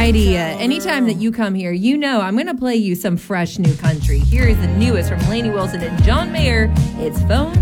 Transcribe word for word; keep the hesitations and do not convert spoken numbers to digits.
righty. Uh, anytime that you come here, you know I'm going to play you some fresh new country. Here is the newest from Lainey Wilson and John Mayer. It's Phone